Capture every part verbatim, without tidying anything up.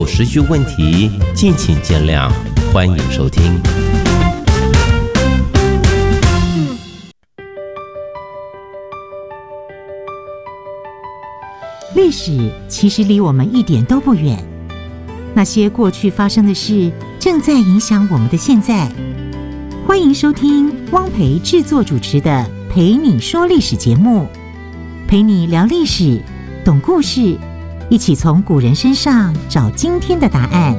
时序问题，敬请见谅，欢迎收听。 历史其实离我们一点都不远，那些过去发生的事正在影响我们的现在。欢迎收听汪培制作主持的《陪你说历史》节目，陪你聊历史，懂故事，一起从古人身上找今天的答案。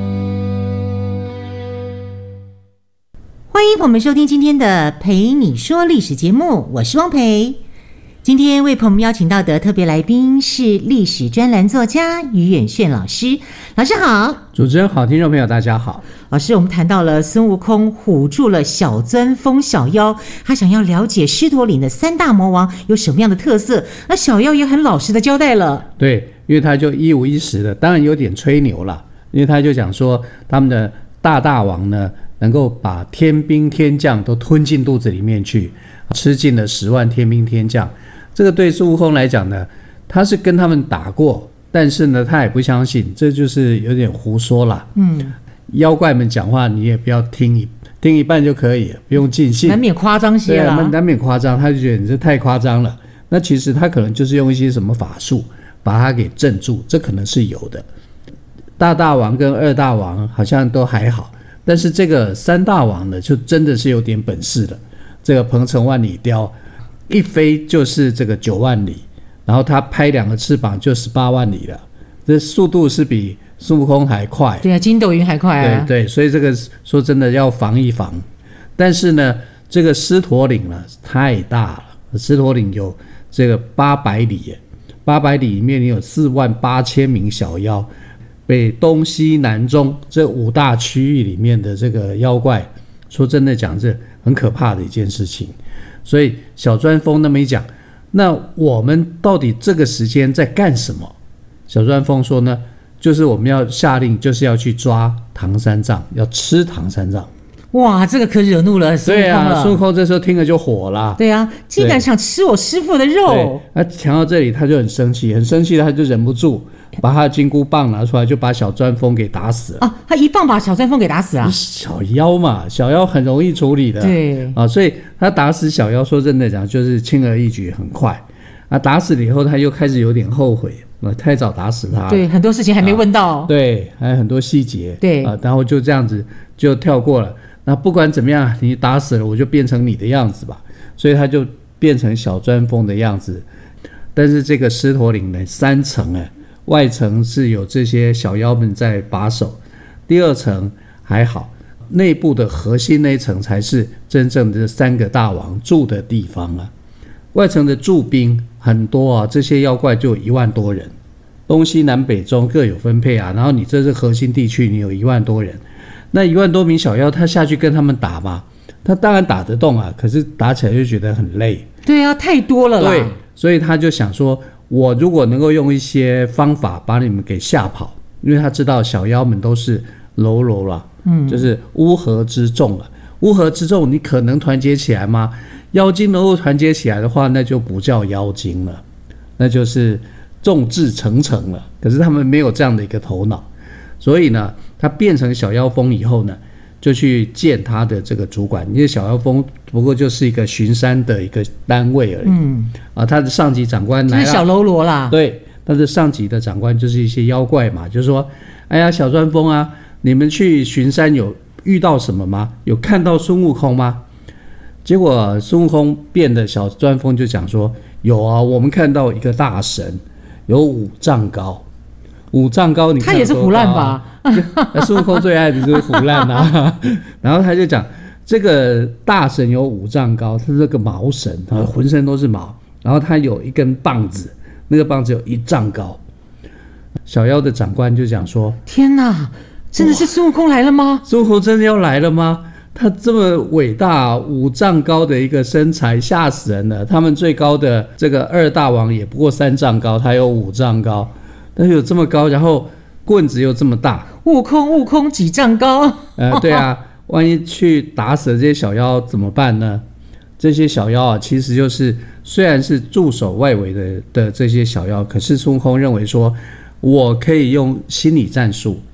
欢迎我们收听今天的《陪你说历史》节目，我是汪培。今天为朋友们邀请到的特别来宾是历史专栏作家于远炫老师。老师好。 主持人好，听众朋友大家好。 老师，我们谈到了孙悟空唬住了小钻风小妖，他想要了解狮驼岭的三大魔王有什么样的特色，那小妖也很老实的交代了。 对，因为他就一五一十的，当然有点吹牛了，因为他就讲说他们的大大王呢能够把天兵天将都吞进肚子里面去，吃尽了十万天兵天将。这个对孙悟空来讲呢，他是跟他们打过，但是呢他也不相信，这就是有点胡说啦。嗯，妖怪们讲话你也不要听一听一半就可以了，不用尽信， 难免夸张些啦。 对，难免夸张，他就觉得你这太夸张了。那其实他可能就是用一些什么法术把他给镇住，这可能是有的。大大王跟二大王好像都还好，但是这个三大王呢就真的是有点本事了。这个鹏程万里雕一飞就是这个九万里，然后他拍两个翅膀就十八万里了，这速度是比孙悟空还快。 对啊，筋斗云还快啊。 对对，所以这个说真的要防一防。但是呢，这个狮驼岭呢太大了，狮驼岭有这个八百里，八百里里面你有四万八千名小妖，北东西南中这五大区域里面的这个妖怪，说真的讲是很可怕的一件事情。所以小钻风那么一讲，那我们到底这个时间在干什么？小钻风说呢，就是我们要下令，就是要去抓唐三藏，要吃唐三藏。 哇，这个可惹怒了孙悟空了。 对啊，孙悟空这时候听了就火了。 对啊，竟然想吃我师父的肉。 他讲到这里他就很生气，很生气他就忍不住把他的金箍棒拿出来，就把小钻风给打死了。 啊，他一棒把小钻风给打死了。 小妖嘛，小妖很容易处理的。 对啊，所以他打死小妖，说真的讲就是轻而易举，很快。啊，打死了以后他又开始有点后悔，啊，太早打死他了。 对，很多事情还没问到。 啊、对，还有很多细节。 对啊，然后就这样子就跳过了。那不管怎么样，你打死了我就变成你的样子吧，所以他就变成小钻风的样子。但是这个狮驼岭呢，三层哎，外层是有这些小妖们在把守，第二层还好，内部的核心那一层才是真正的三个大王住的地方啊。外层的驻兵很多啊，这些妖怪就有一万多人，东西南北中各有分配啊，然后你这是核心地区，你有一万多人。那一万多名小妖，他下去跟他们打嘛，他当然打得动啊，可是打起来就觉得很累。 对啊，太多了啦。 对，所以他就想说，我如果能够用一些方法把你们给吓跑，因为他知道小妖们都是喽啰啦，嗯，就是乌合之众了。乌合之众，你可能团结起来吗？妖精能够团结起来的话，那就不叫妖精了，那就是众志成城了。可是他们没有这样的一个头脑。所以呢，他变成小妖风以后呢，就去见他的这个主管，因为小妖风不过就是一个巡山的一个单位而已。嗯，啊，他的上级长官来了， 就是小喽啰啦。 对，他的上级的长官就是一些妖怪嘛，就是说，哎呀，小钻风啊，你们去巡山有遇到什么吗？有看到孙悟空吗？结果孙悟空变的小钻风就讲说，有啊，我们看到一个大神，有五丈高。五丈高，你看他也是唬烂吧？ 孙悟空最爱的就是唬烂啊。然后他就讲，这个大神有五丈高，他是这个毛神，他浑身都是毛，然后他有一根棒子，那个棒子有一丈高。小妖的长官就讲说： 天哪，真的是孙悟空来了吗？ 孙悟空真的要来了吗？他这么伟大，五丈高的一个身材，吓死人了。他们最高的这个二大王也不过三丈高，他有五丈高。但是有这么高，然后棍子又这么大， 悟空悟空几丈高？ 呃，对啊，万一去打死了这些小妖怎么办呢？这些小妖啊，其实就是虽然是驻守外围 的, 的这些小妖，可是孙悟空认为说，我可以用心理战术